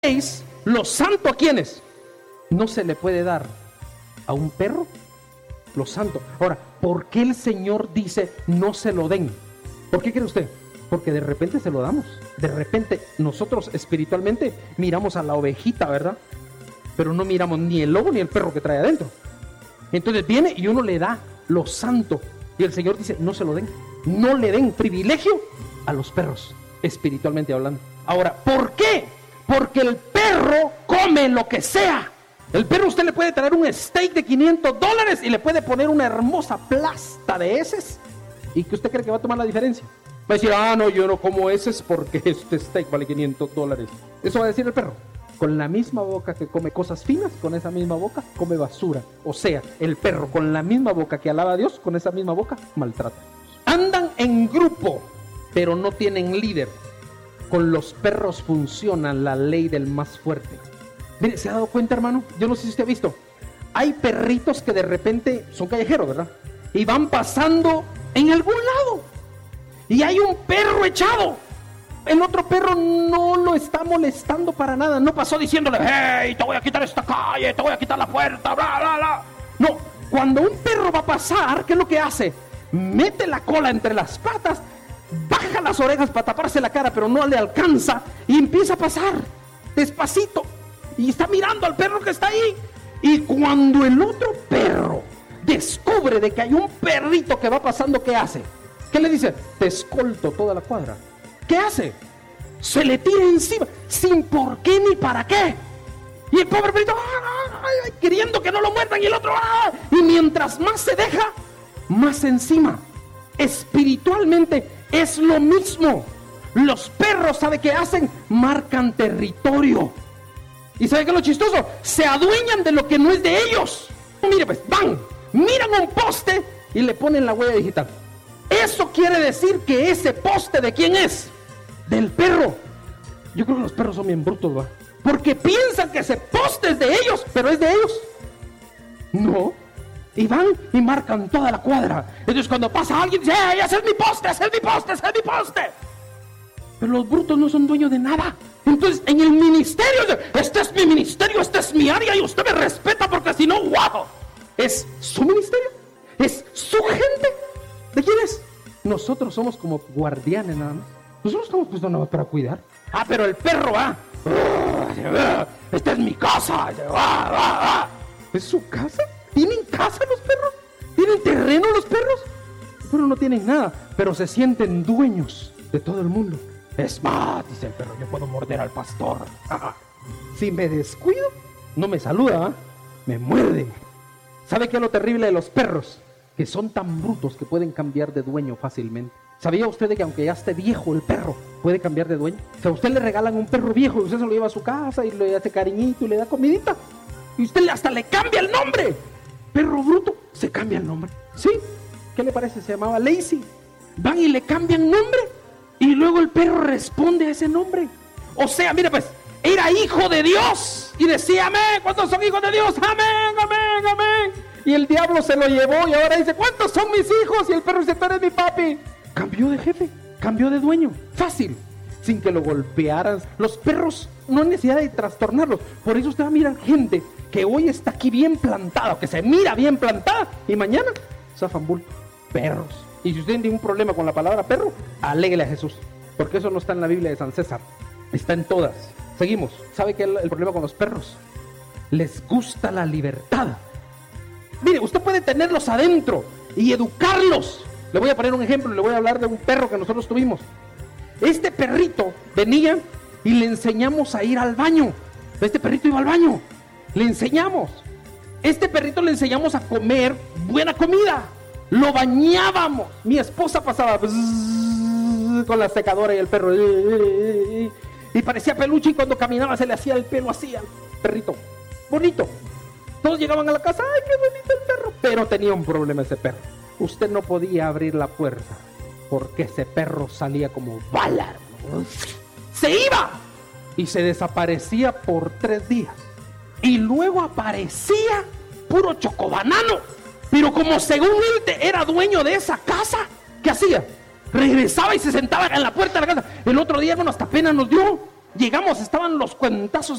deis lo santo a quienes no se le puede dar a un perro lo santo. Ahora, ¿por qué el Señor dice no se lo den? ¿Por qué cree usted? Porque de repente se lo damos. De repente nosotros espiritualmente miramos a la ovejita, ¿verdad? Pero no miramos ni el lobo ni el perro que trae adentro. Entonces viene y uno le da lo santo. Y el Señor dice no se lo den. No le den privilegio a los perros, espiritualmente hablando. Ahora, ¿por qué? Porque el perro come lo que sea. El perro usted le puede traer un steak de $500 y le puede poner una hermosa plasta de heces. ¿Y que usted cree que va a tomar la diferencia? Va a decir, no, yo no como heces porque este steak vale $500. Eso va a decir el perro. Con la misma boca que come cosas finas, con esa misma boca come basura. O sea, el perro con la misma boca que alaba a Dios, con esa misma boca maltrata. Andan en grupo, pero no tienen líder. Con los perros funciona la ley del más fuerte. Mire, ¿se ha dado cuenta, hermano? Yo no sé si usted ha visto. Hay perritos que de repente son callejeros, ¿verdad? Y van pasando en algún lado. Y hay un perro echado. El otro perro no lo está molestando para nada. No pasó diciéndole, hey, te voy a quitar esta calle, te voy a quitar la puerta, bla, bla, bla. No, cuando un perro va a pasar, ¿qué es lo que hace? Mete la cola entre las patas, baja las orejas para taparse la cara, pero no le alcanza, y empieza a pasar despacito. Y está mirando al perro que está ahí. Y cuando el otro perro descubre de que hay un perrito que va pasando, ¿qué hace? ¿Qué le dice? Te escolto toda la cuadra. ¿Qué hace? Se le tira encima, sin por qué ni para qué. Y el pobre perrito, queriendo que no lo muerdan, y el otro, y mientras más se deja, más encima. Espiritualmente es lo mismo. Los perros, ¿sabe qué hacen? Marcan territorio. ¿Y sabe qué es lo chistoso? Se adueñan de lo que no es de ellos. Mire pues, van, miran un poste y le ponen la huella digital. Eso quiere decir que ese poste, ¿de quién es? Del perro. Yo creo que los perros son bien brutos, ¿va? Porque piensan que ese poste es de ellos, pero es de ellos. No. Y van y marcan toda la cuadra. Entonces cuando pasa alguien dice, ¡ey, ese es mi poste, ese es mi poste, ese es mi poste! Pero los brutos no son dueños de nada. Entonces en el ministerio, este es mi ministerio, esta es mi área y usted me respeta porque si no, ¡guau! ¿Es su ministerio? ¿Es su gente? ¿De quién es? Nosotros somos como guardianes nada más. Nosotros estamos puestos nada más para cuidar. Pero el perro va. Esta es mi casa. ¿Es su casa? ¿Tienen casa los perros? ¿Tienen terreno los perros? Pero no tienen nada, pero se sienten dueños de todo el mundo. Es más, dice el perro, yo puedo morder al pastor. Si me descuido, no me saluda, me muerde. ¿Sabe qué es lo terrible de los perros? Que son tan brutos que pueden cambiar de dueño fácilmente. ¿Sabía usted de que aunque ya esté viejo el perro, puede cambiar de dueño? O sea, a usted le regalan un perro viejo y usted se lo lleva a su casa y le hace cariñito y le da comidita. Y usted hasta le cambia el nombre. Perro bruto, se cambia el nombre. ¿Sí? ¿Qué le parece? Se llamaba Lazy. Van y le cambian nombre. Y luego el perro responde a ese nombre. O sea, mire pues, era hijo de Dios. Y decía, amén, ¿cuántos son hijos de Dios? Amén, amén, amén. Y el diablo se lo llevó y ahora dice, ¿cuántos son mis hijos? Y el perro dice, tú eres mi papi. Cambió de jefe, cambió de dueño. Fácil, sin que lo golpearan. Los perros no hay necesidad de trastornarlos. Por eso usted va a mirar gente que hoy está aquí bien plantada, que se mira bien plantada, y mañana zafan bulto. Perros. Y si usted tiene un problema con la palabra perro, aléguele a Jesús, porque eso no está en la Biblia de San César, está en todas. Seguimos. ¿Sabe qué es el problema con los perros? Les gusta la libertad. Mire, usted puede tenerlos adentro y educarlos. Le voy a poner un ejemplo, le voy a hablar de un perro que nosotros tuvimos. Este perrito venía y le enseñamos a ir al baño. Este perrito iba al baño, le enseñamos. Este perrito le enseñamos a comer buena comida. Lo bañábamos. Mi esposa pasaba con la secadora y el perro y parecía peluche, y cuando caminaba se le hacía el pelo así al perrito. Bonito. Todos llegaban a la casa, ¡ay, qué bonito el perro! Pero tenía un problema ese perro. Usted no podía abrir la puerta porque ese perro salía como bala. Se iba y se desaparecía por 3 días. Y luego aparecía puro chocobanano. Pero como según él era dueño de esa casa, ¿qué hacía? Regresaba y se sentaba en la puerta de la casa. El otro día, bueno, hasta pena nos dio. Llegamos, estaban los cuentazos